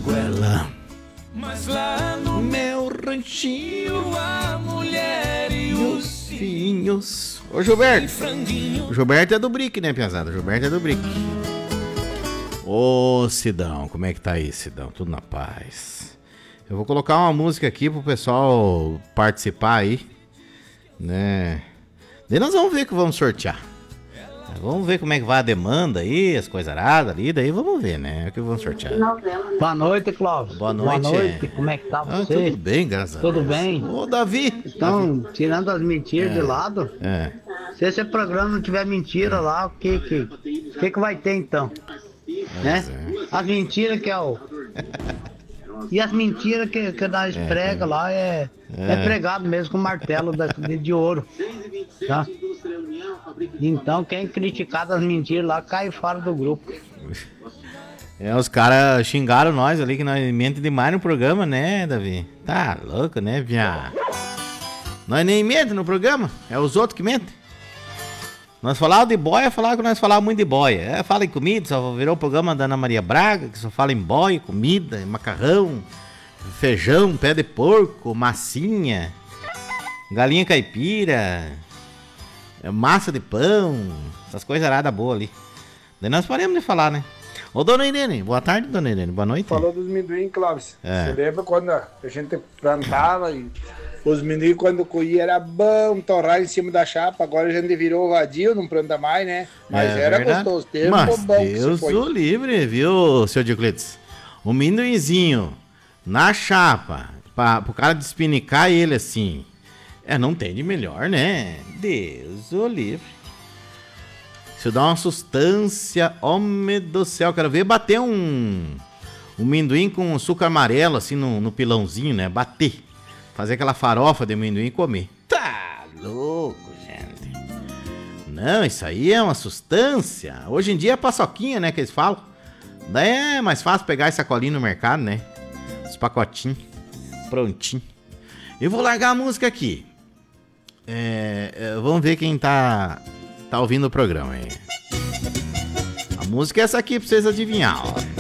goela. Mas lá no meu ranchinho, a mulher e os filhos. Ô Gilberto. O Gilberto é do Brick, né, piazada? O Gilberto é do Brick. Ô Sidão, como é que tá aí, Sidão? Tudo na paz. Eu vou colocar uma música aqui pro pessoal participar aí, né? Daí nós vamos ver o que vamos sortear. Vamos ver como é que vai a demanda aí, as coisas aradas ali, daí vamos ver, né? O que vamos sortear. Boa noite, Clóvis. Boa noite. Boa noite, como é que tá você? Tudo bem, graças a Deus. Tudo bem? Ô, Davi. Então, tirando as mentiras de lado, se esse programa não tiver mentira lá, o que vai ter então? Né? As mentiras que é o... E as mentiras que nós prega lá é pregado mesmo com martelo de ouro, tá? Então quem criticar das mentiras lá cai fora do grupo. Os caras xingaram nós ali que nós mente demais no programa, né, Davi? Tá louco, né, Pia? Nós nem mente no programa, é os outros que mentem. Nós falávamos de boia, falavam que nós falávamos muito de boia. Fala em comida, só virou o programa da Ana Maria Braga, que só fala em boia, comida, macarrão, feijão, pé de porco, massinha, galinha caipira, massa de pão, essas coisas aradas boas ali. Daí nós paramos de falar, né? Ô, dona Irene, boa tarde, dona Irene, boa noite. Falou dos amendoim, Clóvis. Você lembra quando a gente plantava e os amendoim quando colhia era bom torrar em cima da chapa, agora a gente virou vadio, não planta mais, né? Mas era verdade. Gostoso, tempo mas bom Deus o livre, viu, seu Dioclides? O amendoinzinho na chapa, pro cara despinicar ele assim, não tem de melhor, né? Deus o livre. Isso dá uma sustância, homem do céu, quero ver bater um amendoim com açúcar amarelo assim no pilãozinho, né? Bater. Fazer aquela farofa de amendoim e comer. Tá louco, gente. Não, isso aí é uma sustância. Hoje em dia é paçoquinha, né, que eles falam. Daí é mais fácil pegar esse sacolinho no mercado, né? Os pacotinhos. Prontinho. Eu vou largar a música aqui. Vamos ver quem tá ouvindo o programa aí. A música é essa aqui pra vocês adivinhar, ó.